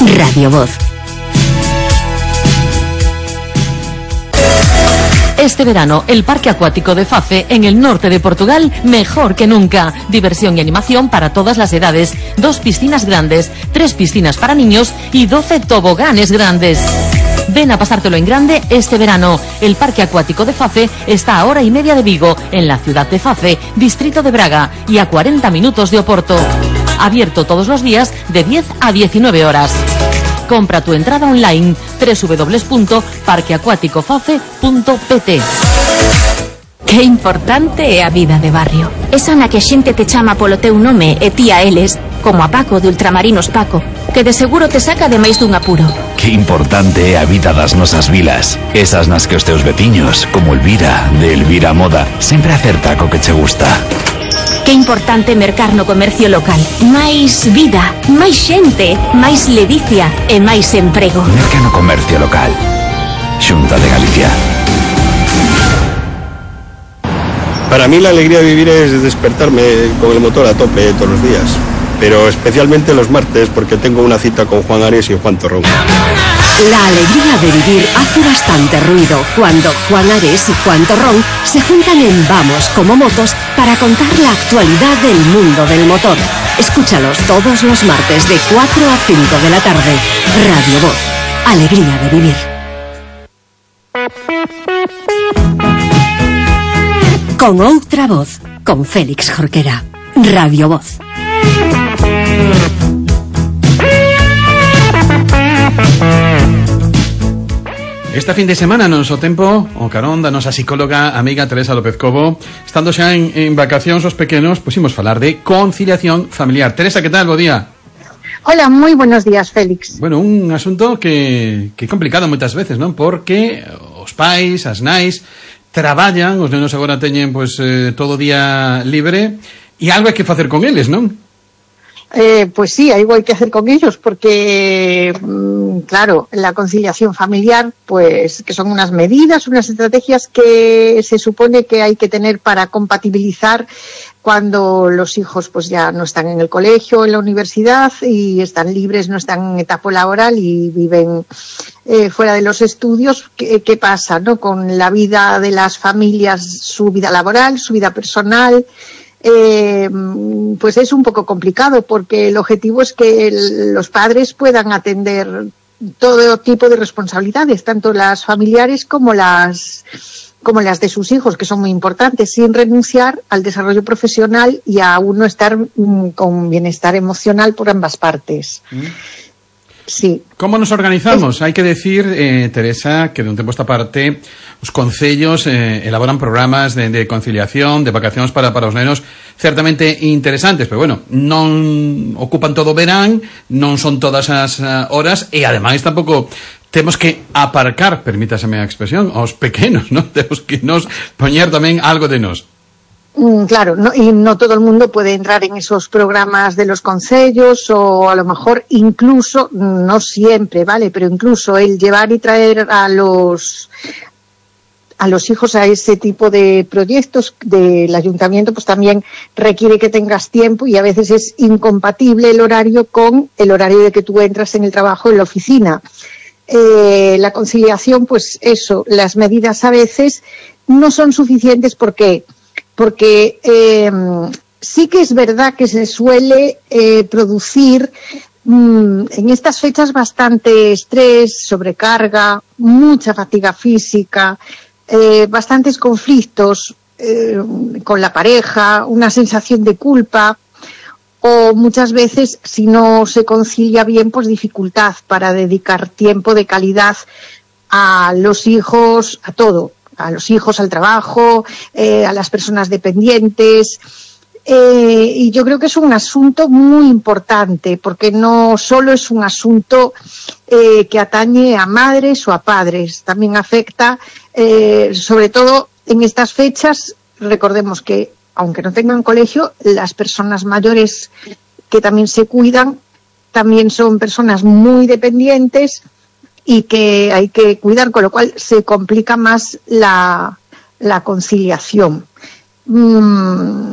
Radio Voz. Este verano, el Parque Acuático de Fafe, en el norte de Portugal, mejor que nunca. Diversión y animación para todas las edades. 2 piscinas grandes, 3 piscinas para niños y 12 toboganes grandes. Ven a pasártelo en grande este verano. El Parque Acuático de Fafe está a 1:30 de Vigo, en la ciudad de Fafe, distrito de Braga, y a 40 minutos de Oporto. Abierto todos los días de 10 a 19 horas. Compra tu entrada online www.parqueacuaticofafe.pt. Que importante é a vida de barrio. Esa na que a xente te chama polo teu nome e ti a eles, como a Paco de Ultramarinos Paco, que de seguro te saca de máis dun apuro. Que importante é a vida das nosas vilas. Esas nas que os teus veciños, como Elvira, de Elvira Moda, sempre acerta co que che gusta. Que importante mercar no comercio local. Máis vida, máis xente, máis ledicia e máis emprego. Merca no comercio local. Xunta de Galicia. Para mí la alegría de vivir es despertarme con el motor a tope todos los días, pero especialmente los martes porque tengo una cita con Juan Ares y Juan Torrón. La alegría de vivir hace bastante ruido cuando Juan Ares y Juan Torrón se juntan en Vamos como Motos para contar la actualidad del mundo del motor. Escúchalos todos los martes de 4 a 5 de la tarde. Radio Voz. Alegría de vivir. Con outra voz, con Félix Jorquera. Radio Voz. Esta fin de semana no noso tempo, o carón da nosa psicóloga amiga Teresa López Cobo, estando xa en vacacións os pequenos, pues imos falar de conciliación familiar. Teresa, que tal? Bo día. Hola, moi buenos días, Félix. Bueno, un asunto que é complicado moitas veces, non? Porque os pais, as nais, traballan, os nenos agora teñen pues todo o día libre, e algo hai que facer con eles, non? Pues sí, algo hay que hacer con ellos porque, claro, la conciliación familiar, pues que son unas medidas, unas estrategias que se supone que hay que tener para compatibilizar cuando los hijos pues ya no están en el colegio, en la universidad y están libres, no están en etapa laboral y viven fuera de los estudios. ¿Qué pasa, no? Con la vida de las familias, su vida laboral, su vida personal. Pues es un poco complicado porque el objetivo es que los padres puedan atender todo tipo de responsabilidades, tanto las familiares como las de sus hijos, que son muy importantes, sin renunciar al desarrollo profesional y a uno estar con bienestar emocional por ambas partes. Sí. Como nos organizamos? Hai que decir, Teresa, que de un tempo esta parte os concellos elaboran programas de conciliación, de vacacións para os nenos certamente interesantes, pero bueno, non ocupan todo o verán, non son todas as horas e ademais tampouco temos que aparcar, permítaseme a expresión, aos pequenos, non? Temos que nos poñer tamén algo de nós. Claro, y no todo el mundo puede entrar en esos programas de los concellos o a lo mejor incluso, no siempre, ¿vale? Pero incluso el llevar y traer a los hijos a ese tipo de proyectos del ayuntamiento pues también requiere que tengas tiempo y a veces es incompatible el horario con el horario de que tú entras en el trabajo en la oficina. La conciliación, pues eso, las medidas a veces no son suficientes porque sí que es verdad que se suele producir en estas fechas bastante estrés, sobrecarga, mucha fatiga física, bastantes conflictos con la pareja, una sensación de culpa o muchas veces, si no se concilia bien, pues dificultad para dedicar tiempo de calidad a los hijos, a todo. A los hijos, al trabajo, a las personas dependientes. Y yo creo que es un asunto muy importante, porque no solo es un asunto que atañe a madres o a padres, también afecta, sobre todo en estas fechas, recordemos que, aunque no tengan colegio, las personas mayores que también se cuidan, también son personas muy dependientes, y que hay que cuidar, con lo cual se complica más la conciliación.